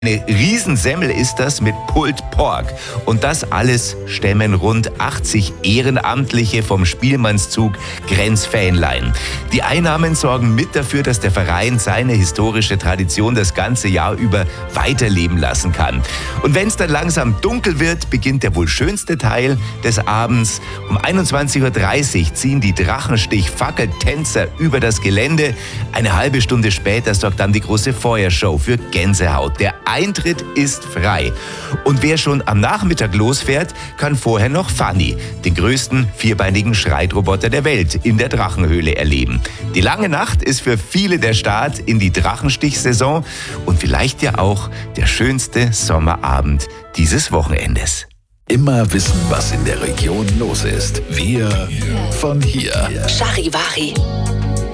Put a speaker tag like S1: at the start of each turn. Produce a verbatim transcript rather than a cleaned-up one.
S1: Eine Riesensemmel ist das mit Pulled Pork. Und das alles stemmen rund achtzig Ehrenamtliche vom Spielmannszug Grenzfähnlein. Die Einnahmen sorgen mit dafür, dass der Verein seine historische Tradition das ganze Jahr über weiterleben lassen kann. Und wenn es dann langsam dunkel wird, beginnt der wohl schönste Teil des Abends. Um einundzwanzig Uhr dreißig ziehen die Drachenstich-Fackeltänzer über das Gelände. Eine halbe Stunde später sorgt dann die große Feuershow für Gänsehaut. Der Eintritt ist frei. Und wer schon am Nachmittag losfährt, kann vorher noch Funny, den größten vierbeinigen Schreitroboter der Welt, in der Drachenhöhle erleben. Die lange Nacht ist für viele der Start in die Drachenstich-Saison und vielleicht ja auch der schönste Sommerabend dieses Wochenendes.
S2: Immer wissen, was in der Region los ist. Wir von hier.
S3: Charivari.